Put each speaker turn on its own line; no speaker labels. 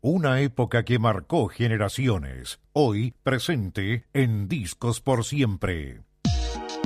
Una época que marcó generaciones, hoy presente en Discos por Siempre.